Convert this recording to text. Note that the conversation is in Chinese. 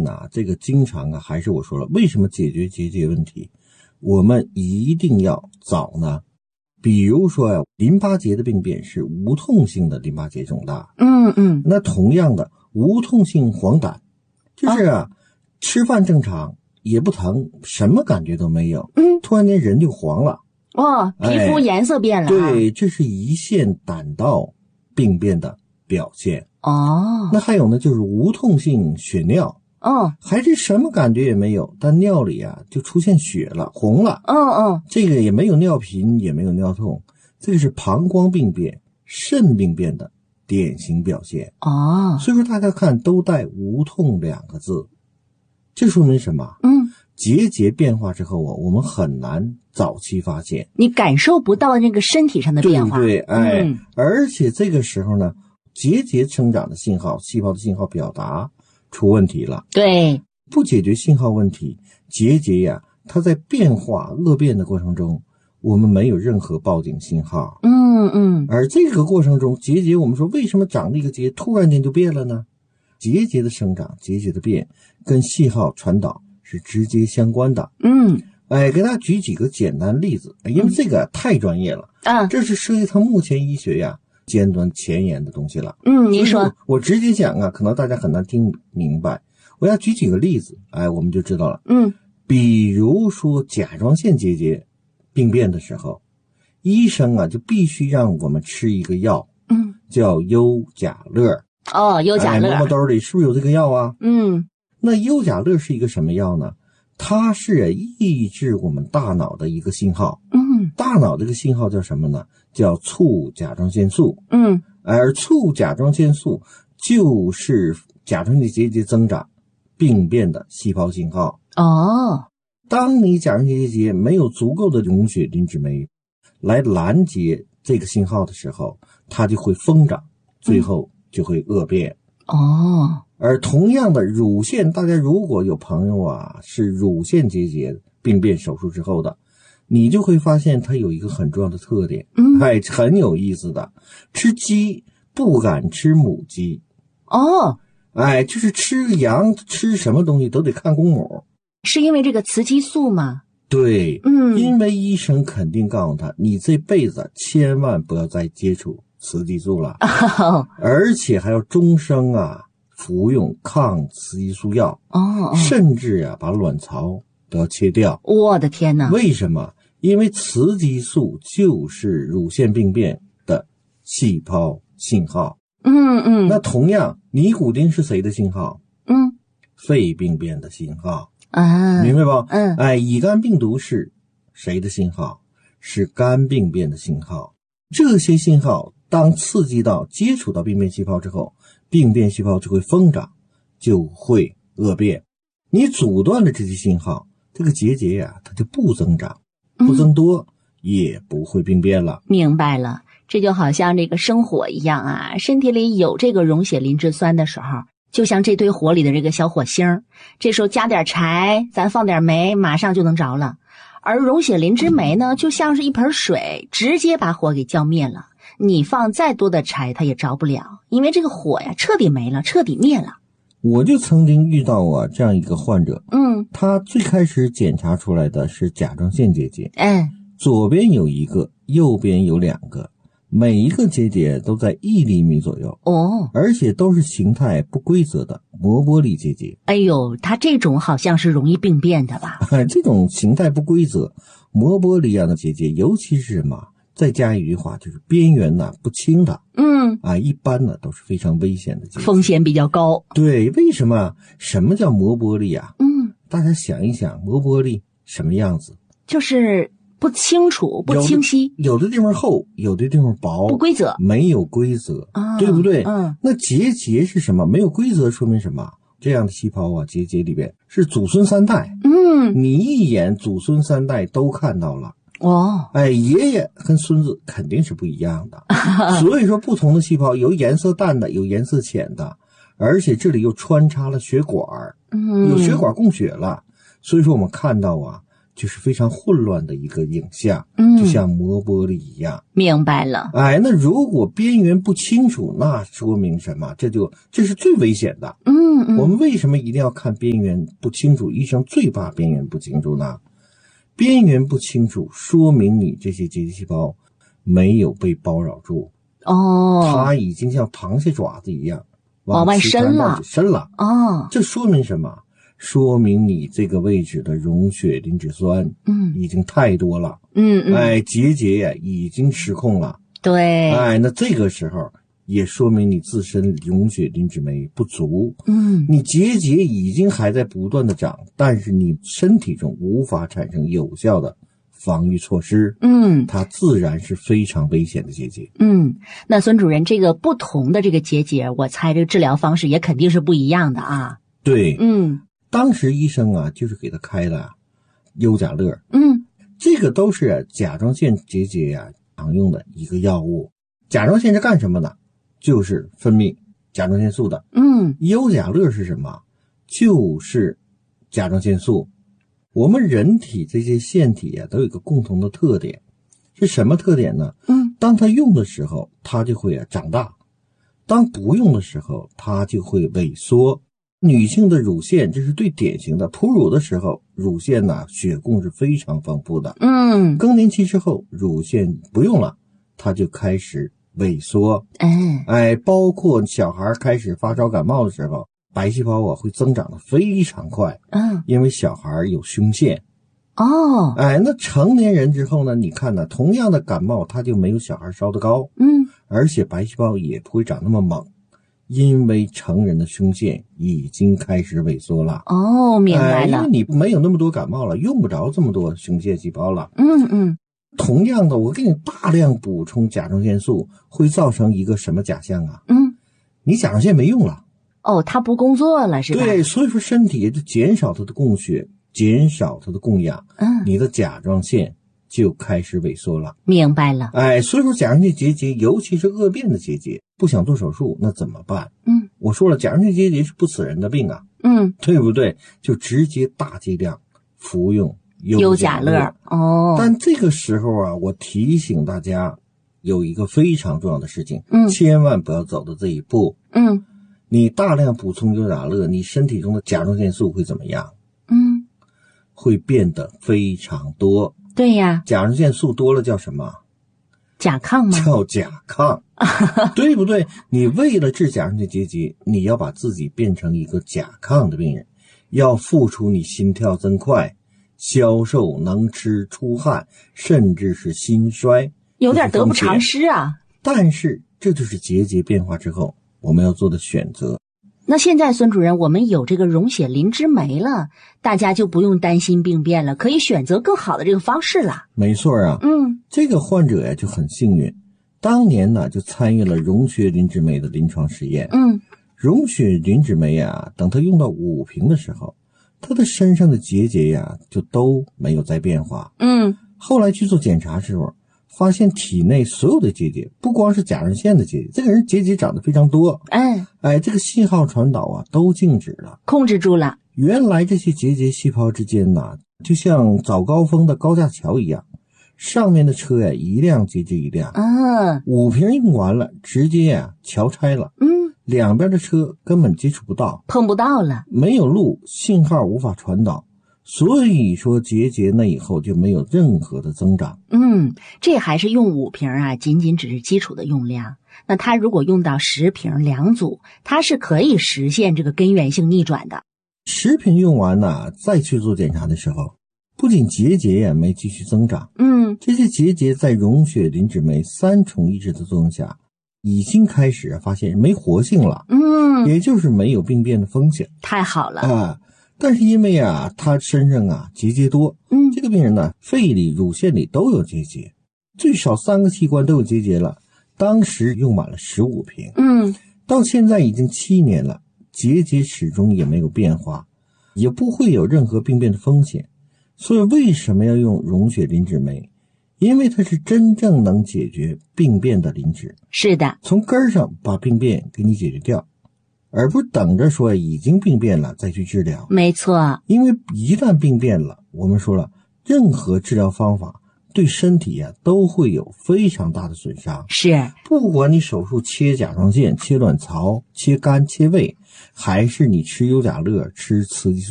呢，这个经常啊，还是我说了，为什么解决结节问题，我们一定要早呢？比如说呀，淋巴结的病变是无痛性的淋巴结肿大。那同样的，无痛性黄疸，就是吃饭正常，也不疼，什么感觉都没有，突然间人就黄了。 皮肤颜色变了。 对，这是胰腺胆道病变的表现。那还有呢，就是无痛性血尿。还是什么感觉也没有，但尿里啊就出现血了，红了。这个也没有尿频，也没有尿痛，这个是膀胱病变、肾病变的典型表现。所以说大家看都带无痛2个字，这说明什么？结节变化之后我们很难早期发现， 你感受不到那个身体上的变化。 对，而且这个时候呢，结节生长的信号、细胞的信号表达出问题了。 对， 不解决信号问题，结节呀，它在变化恶变的过程中，我们没有任何报警信号。而这个过程中，结节我们说为什么长了一个结突然间就变了呢？结节的生长、结节的变跟信号传导是直接相关的。给大家举几个简单例子，因为这个太专业了。这是涉及到目前医学呀尖端前沿的东西了。 您说。 我直接讲啊，可能大家很难听明白。我要举几个例子，我们就知道了。比如说甲状腺结节病变的时候，医生啊就必须让我们吃一个药，叫优甲乐。 优甲乐。 摸摸兜里是不是有这个药啊？那优甲乐是一个什么药呢？它是抑制我们大脑的一个信号。大脑这个信号叫什么呢？叫促甲状腺素。而促甲状腺素就是甲状腺结节增长病变的细胞信号。当你甲状腺结节没有足够的溶血磷脂酶来拦截这个信号的时候，它就会疯长，最后就会恶变。而同样的乳腺，大家如果有朋友啊是乳腺结节病变手术之后的，你就会发现它有一个很重要的特点，很有意思的，吃鸡不敢吃母鸡。就是吃羊吃什么东西都得看公母。 是因为这个雌激素吗？ 对，因为医生肯定告诉他，你这辈子千万不要再接触雌激素了。而且还要终生服用抗雌激素药。甚至把卵巢都要切掉。 我的天哪！ 为什么？因为雌激素就是乳腺病变的细胞信号。那同样尼古丁是谁的信号？肺病变的信号。明白吧？乙肝病毒是谁的信号？是肝病变的信号。这些信号当刺激到接触到病变细胞之后，病变细胞就会疯长，就会恶变。你阻断了这些信号，这个结节呀，它就不增长，不增多，也不会病变了。 明白了，这就好像这个生火一样啊，身体里有这个溶血磷脂酸的时候，就像这堆火里的这个小火星，这时候加点柴，咱放点煤，马上就能着了。而溶血磷脂酶呢，就像是一盆水，直接把火给浇灭了。你放再多的柴，它也着不了，因为这个火呀，彻底没了，彻底灭了。 我就曾经遇到这样一个患者，他最开始检查出来的是甲状腺结节，左边有一个，右边有2个。每一个结节都在1厘米左右，而且都是形态不规则的磨玻璃结节。 它这种好像是容易病变的吧？ 这种形态不规则、磨玻璃一样的结节，尤其是什么？再加一句话，就是边缘不清的。一般呢都是非常危险的结节， 风险比较高。 对，为什么？什么叫磨玻璃啊？大家想一想，磨玻璃什么样子？ 就是不清楚，不清晰， 有的地方厚，有的地方薄， 不规则， 没有规则，对不对？那结节是什么？没有规则说明什么？这样的细胞结节里边是祖孙3代。你一眼祖孙3代都看到了。爷爷跟孙子肯定是不一样的。所以说不同的细胞有颜色淡的，有颜色浅的，而且这里又穿插了血管，有血管供血了。所以说我们看到就是非常混乱的一个影像，就像磨玻璃一样。 明白了。 那如果边缘不清楚，那说明什么？这是最危险的。我们为什么一定要看边缘不清楚？医生最怕边缘不清楚呢？边缘不清楚，说明你这些结节细胞没有被包绕住。它已经像螃蟹爪子一样往外伸了。 这说明什么？说明你这个位置的溶血磷脂酸已经太多了。结节呀已经失控了。 对。 那这个时候也说明你自身溶血磷脂酶不足。你结节已经还在不断的长，但是你身体中无法产生有效的防御措施。它自然是非常危险的结节。 那孙主任，这个不同的这个结节，我猜这个治疗方式也肯定是不一样的啊。 对。当时医生啊就是给他开了优甲乐。这个都是甲状腺结节呀常用的一个药物。甲状腺是干什么的？就是分泌甲状腺素的。优甲乐是什么？就是甲状腺素。我们人体这些腺体啊都有一个共同的特点，是什么特点呢？当它用的时候它就会长大，当不用的时候它就会萎缩。女性的乳腺这是最典型的，哺乳的时候乳腺呢血供是非常丰富的。更年期之后乳腺不用了，它就开始萎缩。包括小孩开始发烧感冒的时候，白细胞啊会增长的非常快。因为小孩有胸腺。那成年人之后呢，你看呢，同样的感冒它就没有小孩烧得高。而且白细胞也不会长那么猛，因为成人的胸腺已经开始萎缩了。 明白了。 因为你没有那么多感冒了，用不着这么多胸腺细胞了。同样的，我给你大量补充甲状腺素，会造成一个什么假象啊？你甲状腺没用了。 它不工作了是吧？ 对，所以说身体就减少它的供血，减少它的供氧。你的甲状腺就开始萎缩了。 明白了。 所以说甲状腺结节，尤其是恶变的结节，不想做手术那怎么办？我说了，甲状腺结节是不死人的病啊。对不对？就直接大剂量服用优甲乐。但这个时候啊，我提醒大家有一个非常重要的事情，千万不要走到这一步。你大量补充优甲乐，你身体中的甲状腺素会怎么样？会变得非常多。 对呀。 甲状腺素多了叫什么？ 甲亢吗？ 叫甲亢。对不对？你为了治甲状腺结节，你要把自己变成一个甲亢的病人，要付出你心跳增快、消瘦、能吃、出汗，甚至是心衰， 有点得不偿失啊。 但是这就是结节变化之后我们要做的选择。 那现在孙主任，我们有这个溶血磷脂酶了，大家就不用担心病变了，可以选择更好的这个方式了。 没错啊。这个患者呀就很幸运，当年呢就参与了溶血磷脂酶的临床实验。溶血磷脂酶啊，等他用到5瓶的时候，他的身上的结节呀就都没有再变化。后来去做检查时候，发现体内所有的结节，不光是甲状腺的结节，这个人结节长得非常多。这个信号传导啊都静止了， 控制住了。 原来这些结节细胞之间呢，就像早高峰的高架桥一样，上面的车呀一辆接着一辆。5瓶用完了，直接呀桥拆了。两边的车根本接触不到， 碰不到了， 没有路，信号无法传导。所以说结节那以后就没有任何的增长。 这还是用5瓶啊，仅仅只是基础的用量。那它如果用到10瓶2组，它是可以实现这个根源性逆转的。 10瓶用完呢，再去做检查的时候，不仅结节也没继续增长。这些结节在溶血磷脂酶3重抑制的作用下，已经开始发现没活性了。也就是没有病变的风险。 太好了。 但是因为啊，他身上啊结节多，这个病人呢，肺里、乳腺里都有结节，最少3个器官都有结节了。当时用满了15瓶，到现在已经7年了，结节始终也没有变化，也不会有任何病变的风险。所以为什么要用溶血磷脂酶？因为它是真正能解决病变的磷脂。 是的， 从根上把病变给你解决掉。而不是等着说已经病变了再去治疗。 没错。 因为一旦病变了，我们说了， 任何治疗方法对身体啊都会有非常大的损伤。 是， 不管你手术切甲状腺、切卵巢、切肝、切胃，还是你吃优甲乐、吃雌激素